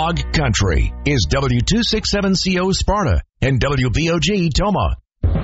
Fog Country is W267CO Sparta and WVOG Toma.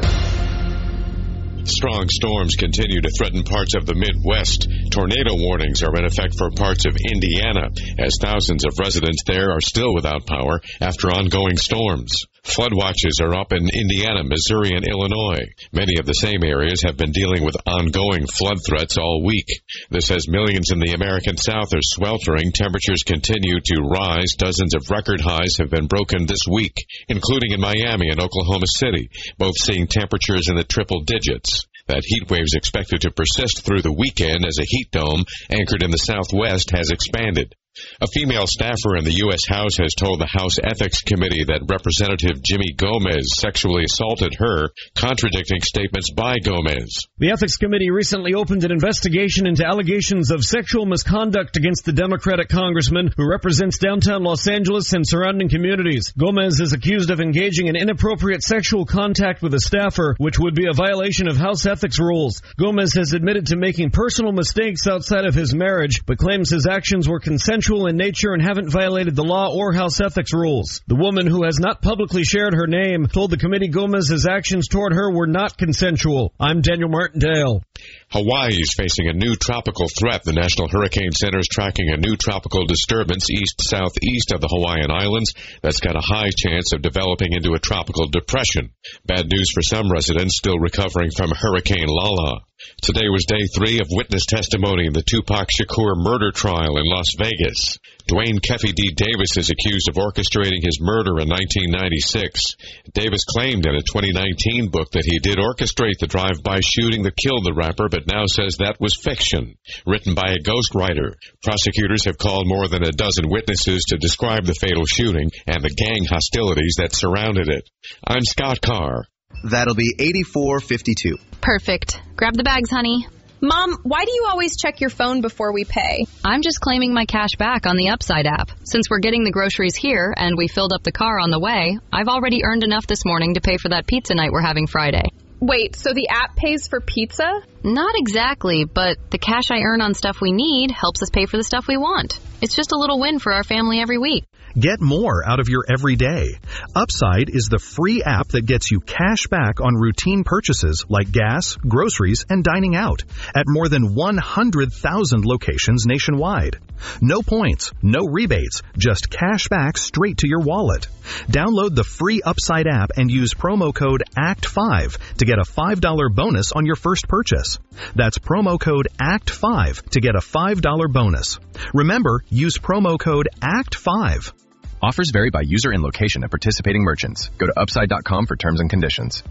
Strong storms continue to threaten parts of the Midwest. Tornado warnings are in effect for parts of Indiana, as thousands of residents there are still without power after ongoing storms. Flood watches are up in Indiana, Missouri, and Illinois. Many of the same areas have been dealing with ongoing flood threats all week. This as millions in the American South are sweltering. Temperatures continue to rise. Dozens of record highs have been broken this week, including in Miami and Oklahoma City, both seeing temperatures in the triple digits. That heat wave is expected to persist through the weekend as a heat dome anchored in the Southwest has expanded. A female staffer in the U.S. House has told the House Ethics Committee that Representative Jimmy Gomez sexually assaulted her, contradicting statements by Gomez. The Ethics Committee recently opened an investigation into allegations of sexual misconduct against the Democratic congressman who represents downtown Los Angeles and surrounding communities. Gomez is accused of engaging in inappropriate sexual contact with a staffer, which would be a violation of House ethics rules. Gomez has admitted to making personal mistakes outside of his marriage, but claims his actions were consensual in nature and haven't violated the law or House ethics rules. The woman, who has not publicly shared her name, told the committee Gomez's actions toward her were not consensual. I'm Daniel Martindale. Hawaii is facing a new tropical threat. The National Hurricane Center is tracking a new tropical disturbance east-southeast of the Hawaiian Islands that's got a high chance of developing into a tropical depression. Bad news for some residents still recovering from Hurricane Lala. Today was day 3 of witness testimony in the Tupac Shakur murder trial in Las Vegas. Dwayne Keffy D. Davis is accused of orchestrating his murder in 1996. Davis claimed in a 2019 book that he did orchestrate the drive-by shooting that killed the rapper, but now says that was fiction, written by a ghostwriter. Prosecutors have called more than a dozen witnesses to describe the fatal shooting and the gang hostilities that surrounded it. I'm Scott Carr. That'll be $84.52. Perfect. Grab the bags, honey. Mom, why do you always check your phone before we pay? I'm just claiming my cash back on the Upside app. Since we're getting the groceries here and we filled up the car on the way, I've already earned enough this morning to pay for that pizza night we're having Friday. Wait, so the app pays for pizza? Not exactly, but the cash I earn on stuff we need helps us pay for the stuff we want. It's just a little win for our family every week. Get more out of your everyday. Upside is the free app that gets you cash back on routine purchases like gas, groceries, and dining out at more than 100,000 locations nationwide. No points, no rebates, just cash back straight to your wallet. Download the free Upside app and use promo code ACT5 to get a $5 bonus on your first purchase. That's promo code ACT5 to get a $5 bonus. Remember, use promo code ACT5. Offers vary by user and location at participating merchants. Go to upside.com for terms and conditions.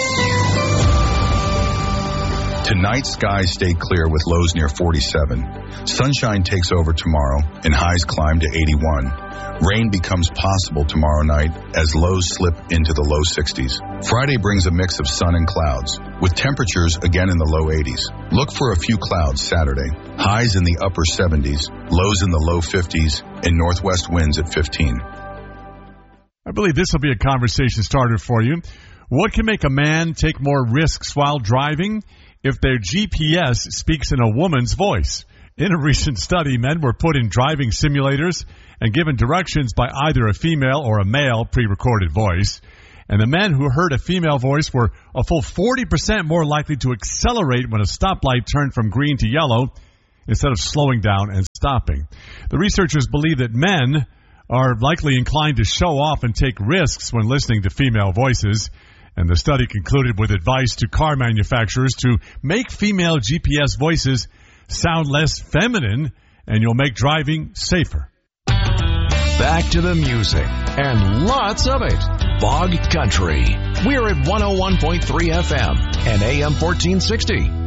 Tonight, skies stay clear with lows near 47. Sunshine takes over tomorrow and highs climb to 81. Rain becomes possible tomorrow night as lows slip into the low 60s. Friday brings a mix of sun and clouds, with temperatures again in the low 80s. Look for a few clouds Saturday. Highs in the upper 70s, lows in the low 50s, and northwest winds at 15. I believe this will be a conversation starter for you. What can make a man take more risks while driving? If their GPS speaks in a woman's voice. In a recent study, men were put in driving simulators and given directions by either a female or a male pre-recorded voice. And the men who heard a female voice were a full 40% more likely to accelerate when a stoplight turned from green to yellow instead of slowing down and stopping. The researchers believe that men are likely inclined to show off and take risks when listening to female voices. And the study concluded with advice to car manufacturers to make female GPS voices sound less feminine, and you'll make driving safer. Back to the music, and lots of it. Fog Country. We're at 101.3 FM and AM 1460.